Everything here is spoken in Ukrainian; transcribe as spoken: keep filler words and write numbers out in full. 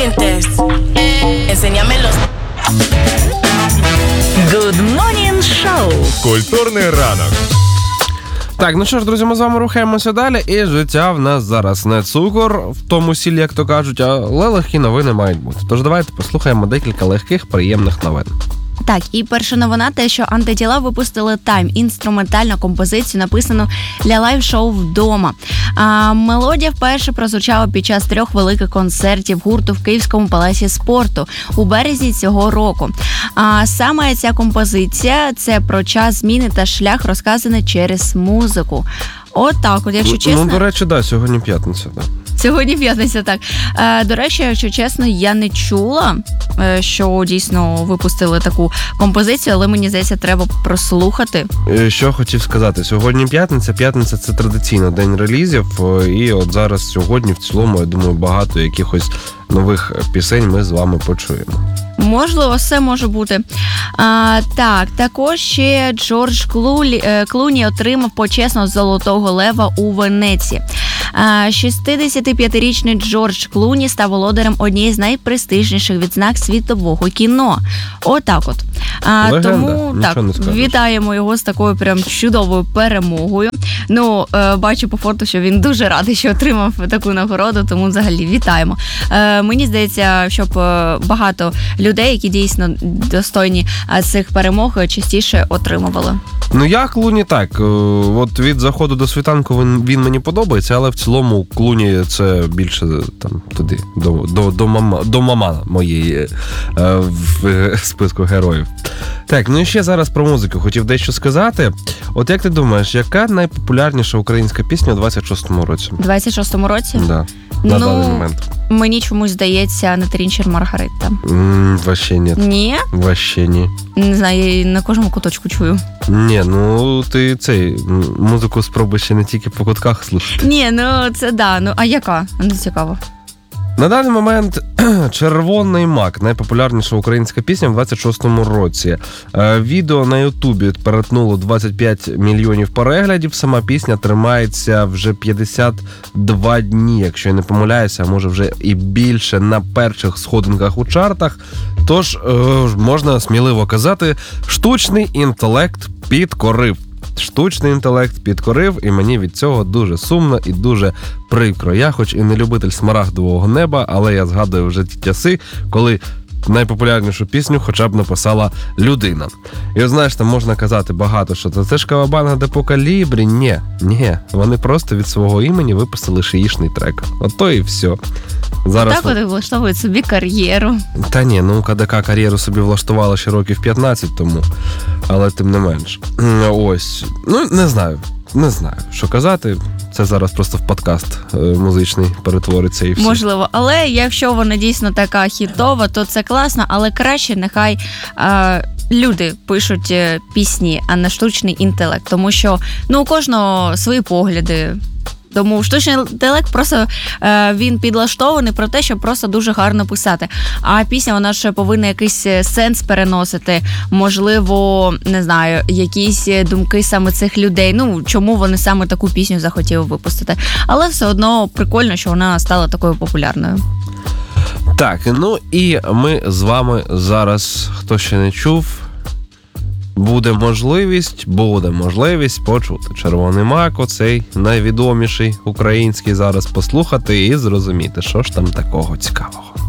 Enséñamelos. Good Morning Show. Культурний ранок. Так, ну що ж, друзі, ми з вами рухаємося далі, і життя в нас зараз не цукор, в тому сілі, як то кажуть, але легкі новини мають бути. Тож давайте послухаємо декілька легких, приємних новин. Так, і перша новина те, що Антитіла випустили «Тайм» – інструментальну композицію, написану для лайв-шоу «Вдома». А, мелодія вперше прозвучала під час трьох великих концертів гурту в Київському палаці спорту у березні цього року. А саме ця композиція – це про час зміни та шлях, розказаний через музику. От так, от, якщо чесно... Ну, до речі, да, сьогодні п'ятниця, так. Сьогодні п'ятниця, так. Е, до речі, якщо чесно, я не чула, е, що дійсно випустили таку композицію, але мені здається, треба прослухати. Що хотів сказати, сьогодні п'ятниця, п'ятниця – це традиційно день релізів, і от зараз сьогодні в цілому, я думаю, багато якихось нових пісень ми з вами почуємо. Можливо, все може бути. А, так, також ще Джордж Клулі, Клуні отримав почесного золотого лева у Венеції. А, шістдесятип'ятирічний Джордж Клуні став володарем однієї з найпрестижніших відзнак світового кіно. Отак от. А, Легенда, тому так, вітаємо його з такою прям чудовою перемогою. Ну, е, бачу по фото, що він дуже радий, що отримав таку нагороду, тому взагалі вітаємо. Е, мені здається, щоб багато людей, які дійсно достойні цих перемог, частіше отримували. Ну, я Клуні так. От від заходу до світанку він, він мені подобається, але в цілому Клуні це більше там туди, до, до, до, мама, до мама моєї е, в списку героїв. Так, ну і ще зараз про музику хотів дещо сказати. От як ти думаєш, яка найпопулярніша українська пісня у двадцять шостому році? У двадцять шостому році? Да. На ну, даний момент. Мені чомусь здається «Не трінчер Маргарита». М, Вообще ні. Ні? Вообще ні. Не знаю, я її на кожному куточку чую. Ні, ну ти цей, музику спробуй ще не тільки по кутках слухати. Ні, ну це да, ну а яка? Не цікаво. На даний момент «Червоний мак» – найпопулярніша українська пісня в двадцять шостому році. Відео на Ютубі перетнуло двадцять п'ять мільйонів переглядів. Сама пісня тримається вже п'ятдесят два дні, якщо я не помиляюся, а може вже і більше, на перших сходинках у чартах. Тож, можна сміливо казати, штучний інтелект підкорив. Штучний інтелект підкорив, і мені від цього дуже сумно і дуже прикро. Я хоч і не любитель смарагдового неба, але я згадую вже ті часи, коли найпопулярнішу пісню хоча б написала людина. І от знаєш, там можна казати багато, що це ж Кавабанга де по калібрі. Ні, ні, вони просто від свого імені випустили шиїшний трек. Ото і все. Зараз так вони влаштовують собі кар'єру. Та ні, ну КДК кар'єру собі влаштувала ще років п'ятнадцять тому, але тим не менш. Ось, ну не знаю, не знаю, що казати. Це зараз просто в подкаст музичний перетвориться і все. Можливо, але якщо вона дійсно така хітова, то це класно, але краще нехай е, люди пишуть пісні, а не штучний інтелект, тому що ну у кожного свої погляди. Тому штучний інтелект просто е, він підлаштований про те, щоб просто дуже гарно писати. А пісня, вона ж повинна якийсь сенс переносити, можливо, не знаю, якісь думки саме цих людей. Ну, чому вони саме таку пісню захотіли випустити. Але все одно прикольно, що вона стала такою популярною. Так, ну і ми з вами зараз, хто ще не чув, Буде можливість, буде можливість почути «Червоний мак», оцей найвідоміший український, зараз послухати і зрозуміти, що ж там такого цікавого.